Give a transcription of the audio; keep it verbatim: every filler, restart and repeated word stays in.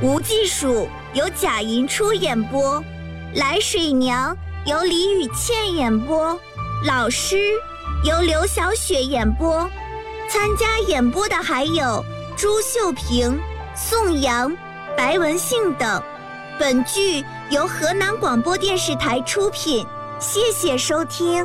无忌蜀由贾寅初演播，来水娘由李雨倩演播，老师由刘小雪演播。参加演播的还有朱秀萍、宋阳、白文信等。本剧由河南广播电视台出品，谢谢收听。